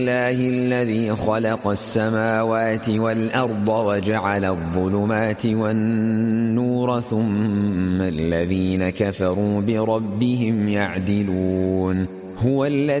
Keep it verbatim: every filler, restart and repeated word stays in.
الله الذي خلق السماوات والأرض وجعل الظلمات والنور ثم الذين كفروا بربهم يعدلون هو الذي